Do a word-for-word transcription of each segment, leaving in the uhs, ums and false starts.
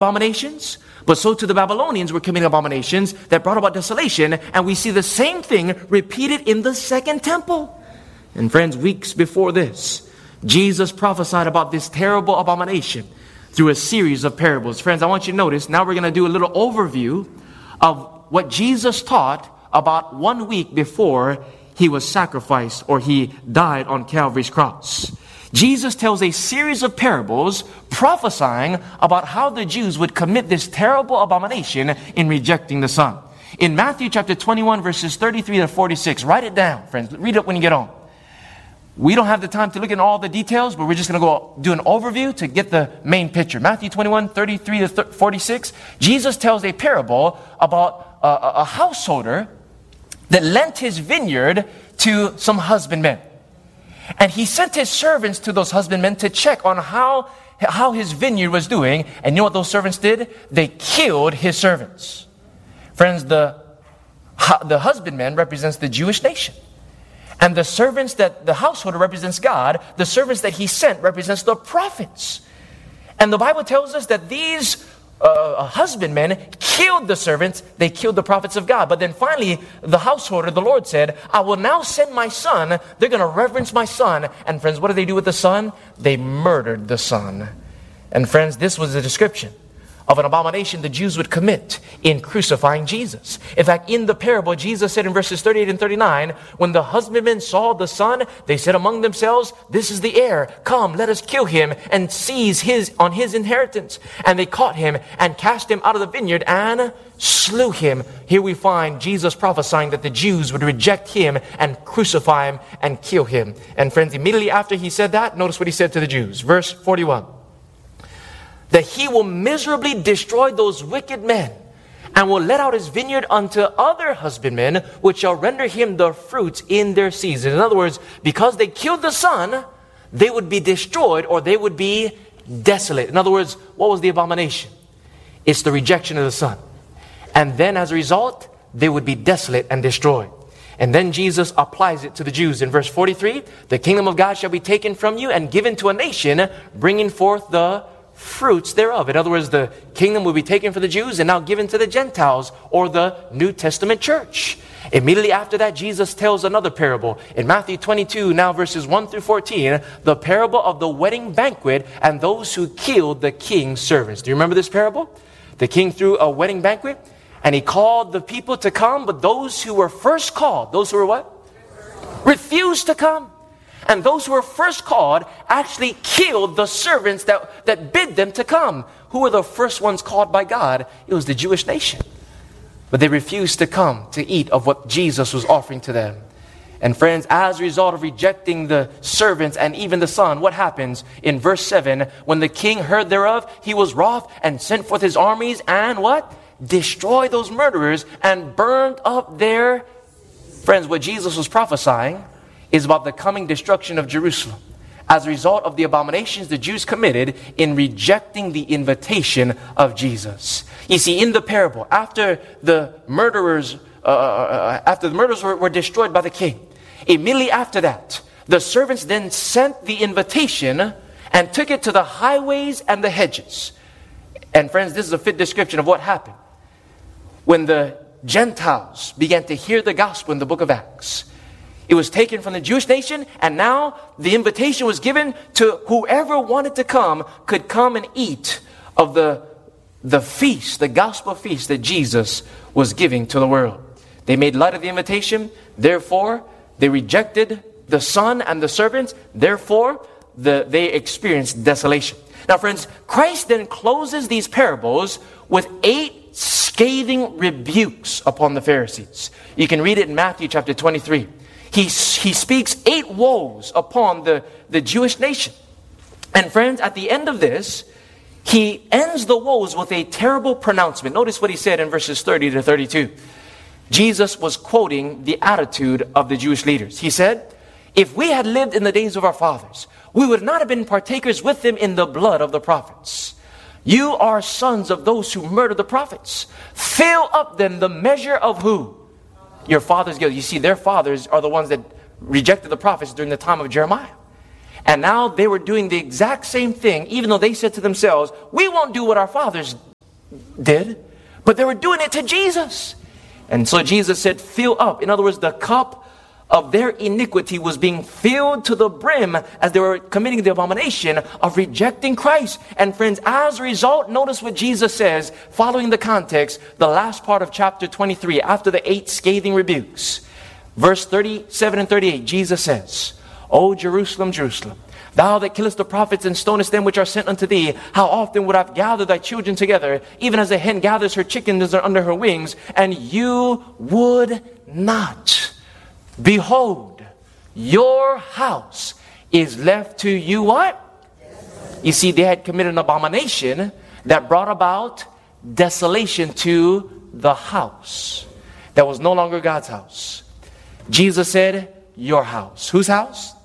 abominations, but so too the Babylonians were committing abominations that brought about desolation, and we see the same thing repeated in the second temple. And friends, weeks before this, Jesus prophesied about this terrible abomination through a series of parables. Friends, I want you to notice, now we're going to do a little overview of what Jesus taught about one week before he was sacrificed or he died on Calvary's cross. Jesus tells a series of parables prophesying about how the Jews would commit this terrible abomination in rejecting the Son. In Matthew chapter twenty-one, verses thirty-three to forty-six, write it down, friends. Read it when you get home. We don't have the time to look at all the details, but we're just going to go do an overview to get the main picture. Matthew twenty-one, thirty-three to forty-six, Jesus tells a parable about a, a householder that lent his vineyard to some husbandmen. And he sent his servants to those husbandmen to check on how, how his vineyard was doing. And you know what those servants did? They killed his servants. Friends, the, the husbandman represents the Jewish nation. And the servants that the householder represents God, the servants that he sent represents the prophets. And the Bible tells us that these uh, husbandmen killed the servants, they killed the prophets of God. But then finally, the householder, the Lord said, I will now send my son. They're going to reverence my son. And friends, what did they do with the son? They murdered the son. And friends, this was a description of an abomination the Jews would commit in crucifying Jesus. In fact, in the parable, Jesus said in verses thirty-eight and thirty-nine, when the husbandmen saw the son, they said among themselves, this is the heir. Come, let us kill him and seize his on his inheritance. And they caught him and cast him out of the vineyard and slew him. Here we find Jesus prophesying that the Jews would reject him and crucify him and kill him. And friends, immediately after he said that, notice what he said to the Jews. Verse forty-one. That he will miserably destroy those wicked men and will let out his vineyard unto other husbandmen, which shall render him the fruits in their season. In other words, because they killed the son, they would be destroyed or they would be desolate. In other words, what was the abomination? It's the rejection of the son. And then as a result, they would be desolate and destroyed. And then Jesus applies it to the Jews in verse forty-three. The kingdom of God shall be taken from you and given to a nation, bringing forth the fruits thereof. In other words, the kingdom will be taken from the Jews and now given to the Gentiles or the New Testament church. Immediately after that, Jesus tells another parable. In Matthew twenty-two, now verses one through fourteen, the parable of the wedding banquet and those who killed the king's servants. Do you remember this parable? The king threw a wedding banquet and he called the people to come, but those who were first called, those who were what? Refused to come. And those who were first called actually killed the servants that, that bid them to come. Who were the first ones called by God? It was the Jewish nation. But they refused to come to eat of what Jesus was offering to them. And friends, as a result of rejecting the servants and even the son, what happens in verse seven? When the king heard thereof, he was wroth and sent forth his armies and what? Destroyed those murderers and burned up their... Friends, what Jesus was prophesying is about the coming destruction of Jerusalem as a result of the abominations the Jews committed in rejecting the invitation of Jesus. You see, in the parable, after the murderers, uh, after the murderers were, were destroyed by the king, immediately after that, the servants then sent the invitation and took it to the highways and the hedges. And friends, this is a fit description of what happened when the Gentiles began to hear the gospel in the book of Acts. It was taken from the Jewish nation, and now the invitation was given to whoever wanted to come could come and eat of the, the feast, the gospel feast that Jesus was giving to the world. They made light of the invitation, therefore they rejected the son and the servants, therefore the, they experienced desolation. Now friends, Christ then closes these parables with eight scathing rebukes upon the Pharisees. You can read it in Matthew chapter twenty-three. He, he speaks eight woes upon the, the Jewish nation. And friends, at the end of this, he ends the woes with a terrible pronouncement. Notice what he said in verses thirty to thirty-two. Jesus was quoting the attitude of the Jewish leaders. He said, if we had lived in the days of our fathers, we would not have been partakers with them in the blood of the prophets. You are sons of those who murdered the prophets. Fill up then the measure of who? Your father's guilt. You see, their fathers are the ones that rejected the prophets during the time of Jeremiah. And now they were doing the exact same thing, even though they said to themselves, we won't do what our fathers did, but they were doing it to Jesus. And so Jesus said, fill up. In other words, the cup of their iniquity was being filled to the brim as they were committing the abomination of rejecting Christ. And friends, as a result, notice what Jesus says, following the context, the last part of chapter twenty-three, after the eight scathing rebukes. Verse thirty-seven and thirty-eight, Jesus says, O Jerusalem, Jerusalem, thou that killest the prophets and stonest them which are sent unto thee, how often would I have gathered thy children together, even as a hen gathers her chickens under her wings, and you would not. Behold, your house is left to you what? You see, they had committed an abomination that brought about desolation to the house. That was no longer God's house. Jesus said, your house. Whose house?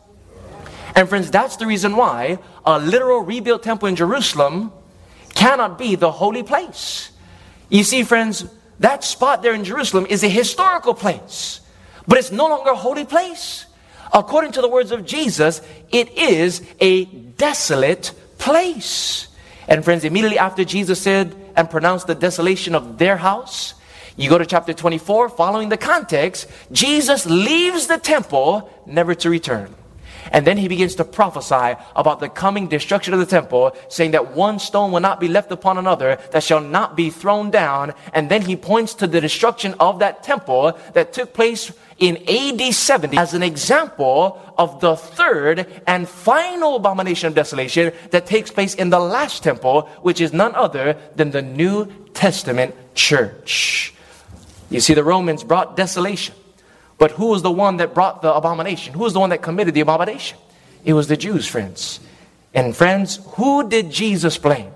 And friends, that's the reason why a literal rebuilt temple in Jerusalem cannot be the holy place. You see, friends, that spot there in Jerusalem is a historical place, but it's no longer a holy place. According to the words of Jesus, it is a desolate place. And friends, immediately after Jesus said and pronounced the desolation of their house, you go to chapter twenty-four, following the context, Jesus leaves the temple never to return. And then he begins to prophesy about the coming destruction of the temple, saying that one stone will not be left upon another that shall not be thrown down. And then he points to the destruction of that temple that took place in A D seventy as an example of the third and final abomination of desolation that takes place in the last temple, which is none other than the New Testament church. You see, the Romans brought desolation. But who was the one that brought the abomination? Who was the one that committed the abomination? It was the Jews, friends. And friends, who did Jesus blame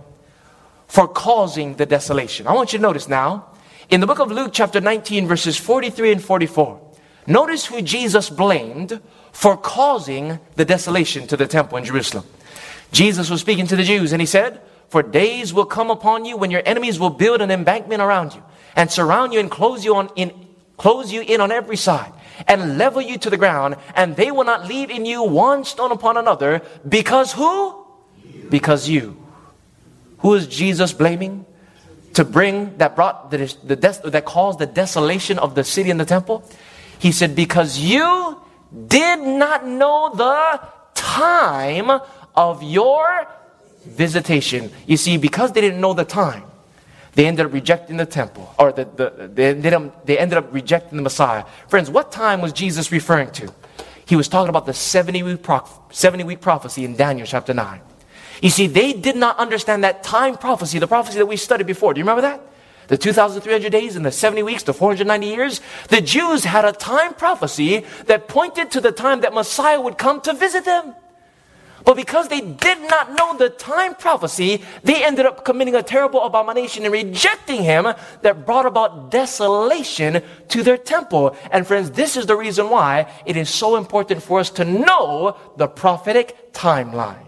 for causing the desolation? I want you to notice now, in the book of Luke chapter nineteen, verses forty-three and forty-four, notice who Jesus blamed for causing the desolation to the temple in Jerusalem. Jesus was speaking to the Jews and he said, for days will come upon you when your enemies will build an embankment around you and surround you and close you on in Close you in on every side and level you to the ground, and they will not leave in you one stone upon another. Because who? You. Because you. Who is Jesus blaming to bring that brought the, the des- that caused the desolation of the city and the temple? He said, because you did not know the time of your visitation. You see, because they didn't know the time, they ended up rejecting the temple, or the, the, they, ended up, they ended up rejecting the Messiah. Friends, what time was Jesus referring to? He was talking about the seventy-week prophecy in Daniel chapter nine. You see, they did not understand that time prophecy, the prophecy that we studied before. Do you remember that? The two thousand three hundred days and the seventy weeks, the four hundred ninety years. The Jews had a time prophecy that pointed to the time that Messiah would come to visit them. But because they did not know the time prophecy, they ended up committing a terrible abomination and rejecting him that brought about desolation to their temple. And friends, this is the reason why it is so important for us to know the prophetic timeline.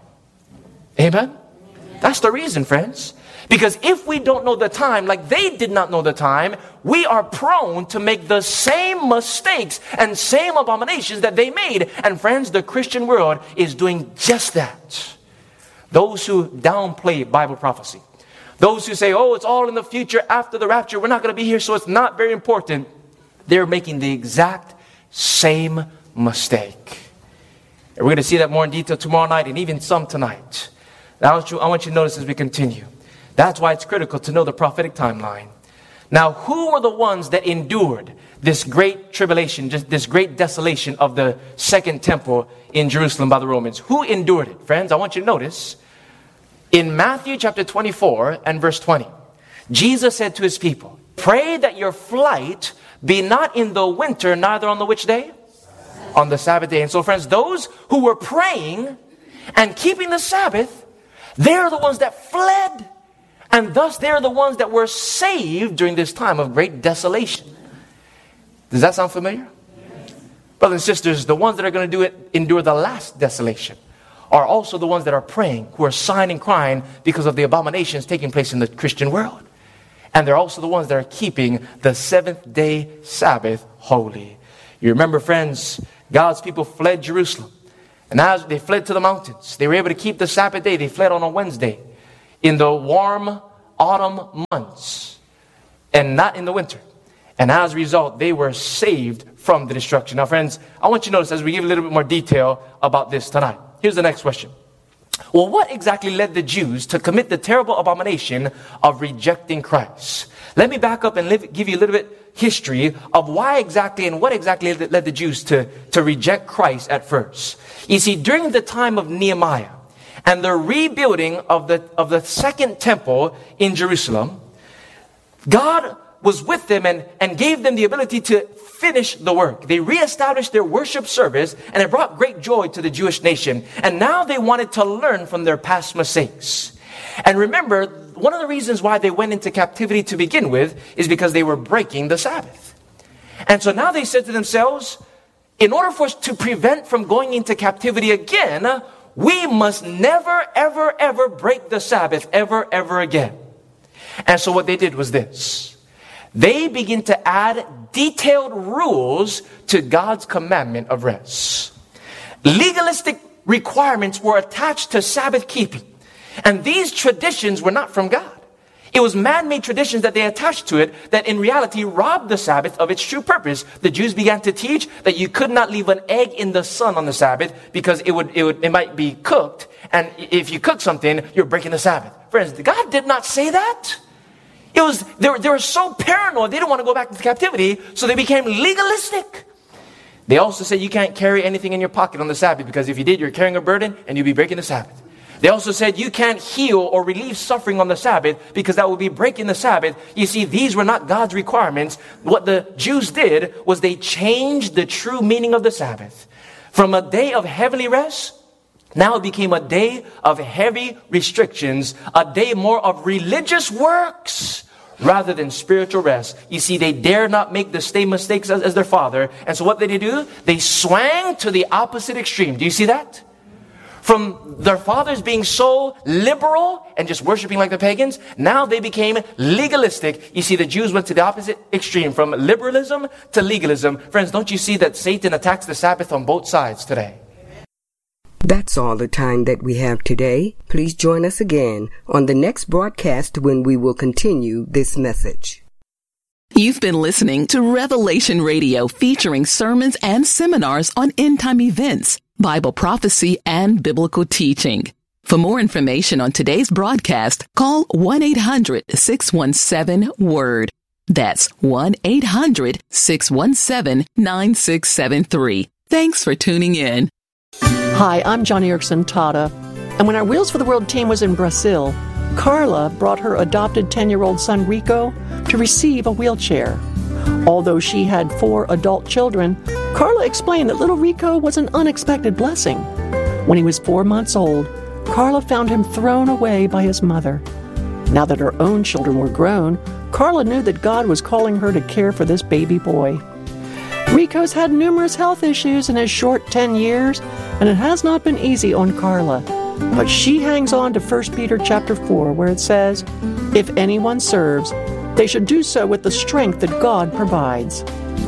Amen? That's the reason, friends. Because if we don't know the time, like they did not know the time, we are prone to make the same mistakes and same abominations that they made. And friends, the Christian world is doing just that. Those who downplay Bible prophecy, those who say, oh, it's all in the future after the rapture, we're not going to be here, so it's not very important, they're making the exact same mistake. And we're going to see that more in detail tomorrow night and even some tonight. Now, I want you to notice as we continue. That's why it's critical to know the prophetic timeline. Now, who were the ones that endured this great tribulation, just this great desolation of the second temple in Jerusalem by the Romans? Who endured it? Friends, I want you to notice in Matthew chapter twenty-four and verse twenty, Jesus said to his people, pray that your flight be not in the winter, neither on the which day? On the Sabbath day. And so, friends, those who were praying and keeping the Sabbath, they're the ones that fled. And thus, they're the ones that were saved during this time of great desolation. Does that sound familiar? Yes. Brothers and sisters, the ones that are going to do it, endure the last desolation are also the ones that are praying, who are sighing and crying because of the abominations taking place in the Christian world. And they're also the ones that are keeping the seventh day Sabbath holy. You remember, friends, God's people fled Jerusalem. And as they fled to the mountains, they were able to keep the Sabbath day. They fled on a Wednesday. In the warm autumn months and not in the winter. And as a result, they were saved from the destruction. Now, friends, I want you to notice as we give a little bit more detail about this tonight. Here's the next question. Well, what exactly led the Jews to commit the terrible abomination of rejecting Christ? Let me back up and live, give you a little bit history of why exactly and what exactly led the Jews to, to reject Christ at first. You see, during the time of Nehemiah and the rebuilding of the, of the second temple in Jerusalem, God was with them and, and gave them the ability to finish the work. They reestablished their worship service, and it brought great joy to the Jewish nation. And now they wanted to learn from their past mistakes. And remember, one of the reasons why they went into captivity to begin with is because they were breaking the Sabbath. And so now they said to themselves, in order for us to prevent from going into captivity again, we must never, ever, ever break the Sabbath ever, ever again. And so what they did was this. They begin to add detailed rules to God's commandment of rest. Legalistic requirements were attached to Sabbath keeping. And these traditions were not from God. It was man-made traditions that they attached to it that in reality robbed the Sabbath of its true purpose. The Jews began to teach that you could not leave an egg in the sun on the Sabbath because it would, it would, it might be cooked. And if you cook something, you're breaking the Sabbath. Friends, God did not say that. It was, they were, they were so paranoid, they didn't want to go back into captivity, so they became legalistic. They also said you can't carry anything in your pocket on the Sabbath because if you did, you're carrying a burden and you'll be breaking the Sabbath. They also said you can't heal or relieve suffering on the Sabbath because that would be breaking the Sabbath. You see, these were not God's requirements. What the Jews did was they changed the true meaning of the Sabbath. From a day of heavenly rest, now it became a day of heavy restrictions, a day more of religious works rather than spiritual rest. You see, they dare not make the same mistakes as, as their father. And so what did they do? They swang to the opposite extreme. Do you see that? From their fathers being so liberal and just worshiping like the pagans, now they became legalistic. You see, the Jews went to the opposite extreme, from liberalism to legalism. Friends, don't you see that Satan attacks the Sabbath on both sides today? That's all the time that we have today. Please join us again on the next broadcast when we will continue this message. You've been listening to Revelation Radio, featuring sermons and seminars on end-time events, Bible prophecy, and biblical teaching. For more information on today's broadcast, call one eight hundred six one seven WORD. That's one eight hundred six one seven nine six seven three. Thanks for tuning in. Hi, I'm Johnny Erickson Tata, and when our Wheels for the World team was in Brazil, Carla brought her adopted ten-year-old son Rico to receive a wheelchair. Although she had four adult children, Carla explained that little Rico was an unexpected blessing. When he was four months old, Carla found him thrown away by his mother. Now that her own children were grown, Carla knew that God was calling her to care for this baby boy. Rico's had numerous health issues in his short ten years, and it has not been easy on Carla. But she hangs on to First Peter chapter four, where it says, "If anyone serves, they should do so with the strength that God provides."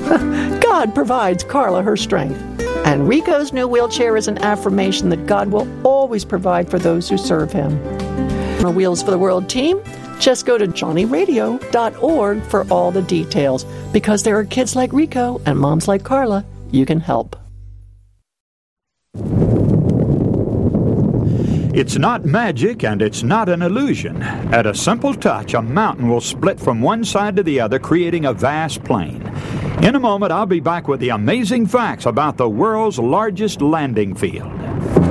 God provides Carla her strength. And Rico's new wheelchair is an affirmation that God will always provide for those who serve him. Our Wheels for the World team, just go to johnny radio dot org for all the details, because there are kids like Rico and moms like Carla you can help. It's not magic and it's not an illusion. At a simple touch, a mountain will split from one side to the other, creating a vast plain. In a moment, I'll be back with the amazing facts about the world's largest landing field.